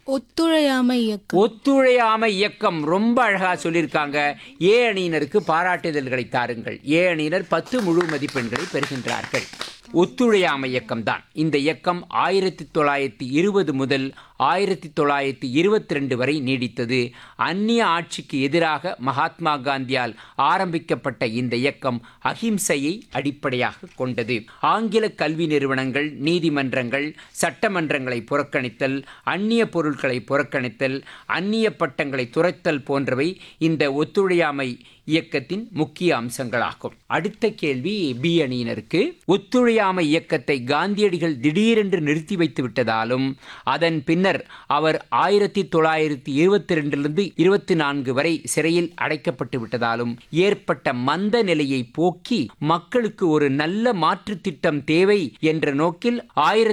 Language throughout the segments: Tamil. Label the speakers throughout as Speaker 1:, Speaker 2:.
Speaker 1: ஒத்துழையாமை இயக்கம்.
Speaker 2: ஒத்துழையாமை இயக்கம் ரொம்ப அழகா சொல்லியிருக்காங்க. ஏ அணியினருக்கு பாராட்டுதல்களை தாருங்கள். ஏ அணியினர் 10 முழு மதிப்பெண்களை பெறுகின்றார்கள். ஒத்துழையாமை இயக்கம் தான். இந்த இயக்கம் 1920 முதல் 1922 வரை நீடித்தது. அந்நிய ஆட்சிக்கு எதிராக மகாத்மா காந்தியால் ஆரம்பிக்கப்பட்ட இந்த இயக்கம் அஹிம்சையை அடிப்படையாக கொண்டது. ஆங்கில கல்வி நிறுவனங்கள், நீதிமன்றங்கள், சட்டமன்றங்களை புறக்கணித்தல், அந்நிய பொருட்களை புறக்கணித்தல், அந்நிய பட்டங்களை துரைத்தல் போன்றவை இந்த ஒத்துழையாமை இயக்கத்தின் முக்கிய அம்சங்களாகும். அடுத்த கேள்வி பி அணியினருக்கு. ஒத்துழையாமை இயக்கத்தை காந்தியடிகள் திடீரென்று நிறுத்தி வைத்து விட்டதாலும் அதன் பின்னர் அவர் 1922 24 வரை சிறையில் அடைக்கப்பட்டு விட்டதாலும் ஏற்பட்ட மந்த நிலையை போக்கி மக்களுக்கு ஒரு நல்ல மாற்று திட்டம் தேவை என்ற நோக்கில்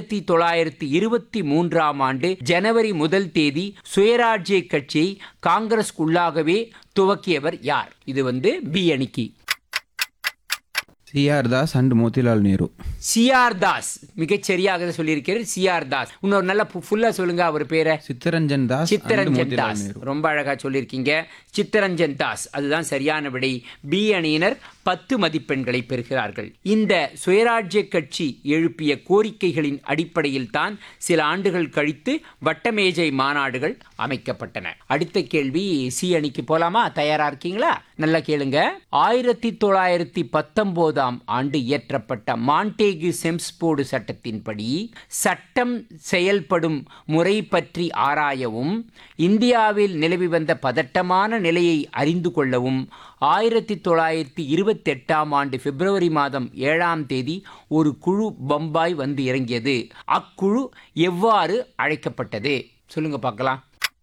Speaker 2: 1923 ஜனவரி 1 சுயராஜ்ய கட்சியை காங்கிரஸ்குள்ளாகவே துவக்கியவர் யார்? இது பி அணிக்கு.
Speaker 3: சி.ஆர். தாஸ் அண்ட் மோதிலால் நேரு.
Speaker 2: சி.ஆர். தாஸ் மிகச்சரியாக சொல்லியிருக்கிறார். சி.ஆர். தாஸ். இன்னொரு நல்ல ஃபுல்லா சொல்லுங்க அவர் பேரை.
Speaker 3: சித்தரஞ்சன் தாஸ்.
Speaker 2: சித்தரஞ்சன் தாஸ். ரொம்ப அழகா சொல்லியிருக்கீங்க. சித்தரஞ்சன் தாஸ். அதுதான் சரியான விடை. பி அணியினர் 10 மதிப்பெண்களை பெறுகிறார்கள். இந்த சுயராஜ்ய கட்சி எழுப்பிய கோரிக்கைகளின் அடிப்படையில் தான் சில ஆண்டுகள் கழித்து வட்டமேஜை மாநாடுகள் அமைக்கப்பட்டன. அடுத்த கேள்வி சி அணிக்கு போலாமா? தயாரா இருக்கீங்களா? நல்லா கேளுங்க. 1919 இயற்றப்பட்ட மாண்டேகு செம்ஸ்போர்டு சட்டத்தின்படி சட்டம் செயல்படும் முறை பற்றி ஆராயவும் இந்தியாவில் நிலவி வந்த பதட்டமான நிலையை அறிந்து கொள்ளவும் 1928 பிப்ரவரி 7 ஒரு குழு பம்பாய் வந்து இறங்கியது. அக்குழு எவ்வாறு அழைக்கப்பட்டது? சொல்லுங்க பார்க்கலாம்.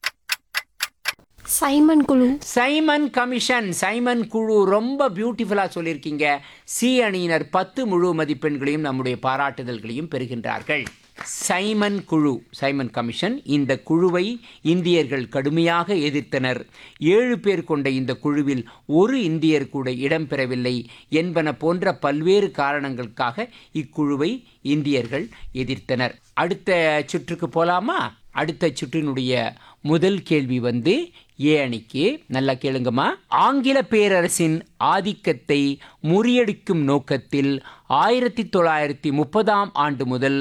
Speaker 1: சைமன் குழு.
Speaker 2: Simon commission. சைமன் குழு. ரொம்ப பியூட்டிஃபுல்லா சொல்லியிருக்கீங்க. சி அணியினர் 10 முழு மதிப்பெண்களையும் நம்முடைய பாராட்டுதல்களையும் பெறுகின்றார்கள். சைமன் குழு, சைமன் கமிஷன். இந்த குழுவை இந்தியர்கள் கடுமையாக எதிர்த்தனர். 7 பேர் கொண்ட இந்த குழுவில் ஒரு இந்தியர் கூட இடம்பெறவில்லை என்பன போன்ற பல்வேறு காரணங்களுக்காக இக்குழுவை இந்தியர்கள் எதிர்த்தனர். அடுத்த சுற்றுக்கு போலாமா? அடுத்த சுற்றினுடைய முதல் கேள்வி ஏ அணிக்கு. நல்லா கேளுங்கம்மா. ஆங்கில பேரரசின் ஆதிக்கத்தை முறியடிக்கும் நோக்கத்தில் 1930 முதல்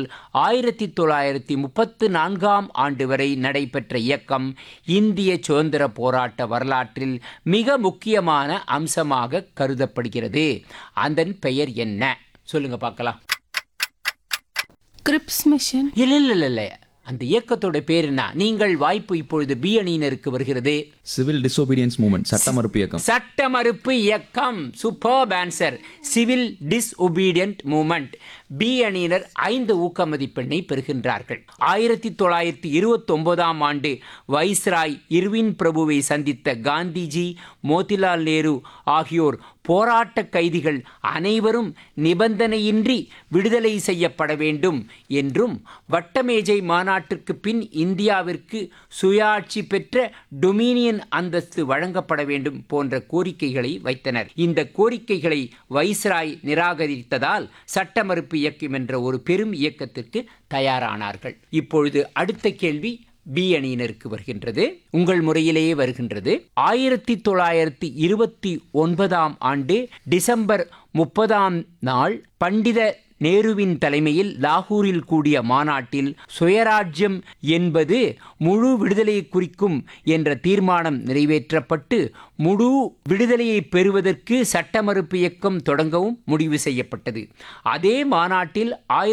Speaker 2: 1934 வரை நடைபெற்ற இயக்கம் இந்திய சுதந்திர போராட்ட வரலாற்றில் மிக முக்கியமான அம்சமாக கருதப்படுகிறது. அதன் பெயர் என்ன? சொல்லுங்க பார்க்கலாம்.
Speaker 1: Grips mission.
Speaker 2: இல்லை. அந்த இயக்கத்தோட பேர் என்ன? நீங்கள் வாய்ப்பு இப்பொழுது பி அணியினருக்கு வருகிறது.
Speaker 3: Civil disobedience movement. சட்டமறுப்பு இயக்கம்.
Speaker 2: சட்டமறுப்பு இயக்கம். Superb answer. Civil disobedient movement. B அணியினர் 5 ஊக்க மதிப்பெண்ணை பெறுகின்றார்கள். 1929 வைஸ்ராய் இர்வின் பிரபுவை சந்தித்த காந்திஜி, மோதிலால் நேரு ஆகியோர் போராட்ட கைதிகள் அனைவரும் நிபந்தனையின்றி விடுதலை செய்யப்பட வேண்டும் என்றும் வட்டமேஜை மாநாட்டிற்கு பின் இந்தியாவிற்கு சுயாட்சி பெற்ற டொமினியன் அந்தஸ்து வழங்கப்பட வேண்டும் போன்ற கோரிக்கைகளை வைத்தனர். இந்த கோரிக்கைகளை வைஸ்ராய் நிராகரித்ததால் சட்டமறுப்பு இயக்கம் என்ற ஒரு பெரும் இயக்கத்திற்கு தயாரானார்கள். இப்பொழுது அடுத்த கேள்வி பி அணியினருக்கு வருகின்றது. உங்கள் முறையிலேயே வருகின்றது. 1929 டிசம்பர் 30 பண்டித நேருவின் தலைமையில் லாகூரில் கூடிய மாநாட்டில் சுயராஜ்யம் என்பது முழு விடுதலையை குறிக்கும் என்ற தீர்மானம் நிறைவேற்றப்பட்டு முழு விடுதலையை பெறுவதற்கு சட்டமறுப்பு இயக்கம் தொடங்கவும் முடிவு செய்யப்பட்டது. அதே மாநாட்டில்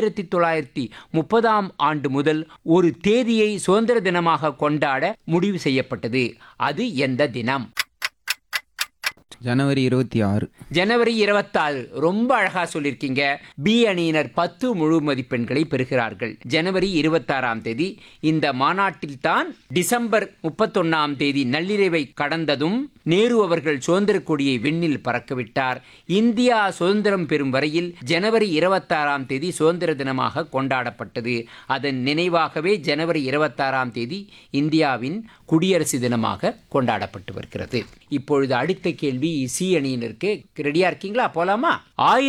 Speaker 2: 1930 முதல் ஒரு தேதியை சுதந்திர தினமாக கொண்டாட முடிவு செய்யப்பட்டது. அது எந்த தினம்?
Speaker 3: ஜனவரி 26.
Speaker 2: ஜனவரி 26. ரொம்ப அழகா சொல்லியிருக்கீங்க. பி அணியினர் 10 முழு மதிப்பெண்களை பெறுகிறார்கள். ஜனவரி 26 இந்த மாநாட்டில் தான் டிசம்பர் 31 நள்ளிரவை கடந்ததும் நேரு அவர்கள் சுதந்திர கொடியை விண்ணில் பறக்கவிட்டார். இந்தியா சுதந்திரம் பெறும் வரையில் ஜனவரி 26 சுதந்திர தினமாக கொண்டாடப்பட்டது. அதன் நினைவாகவே ஜனவரி 26 இந்தியாவின் குடியரசு தினமாக கொண்டாடப்பட்டு வருகிறது. இப்பொழுது அடுத்த கேள்வி சி அணியினருக்கு. ரெடியா இருக்கீங்களா? போலாமா?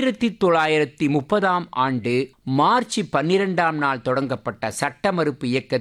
Speaker 2: 1930 மார்ச் 12 தொடங்கப்பட்ட சட்டமறுப்பு இயக்கத்தில்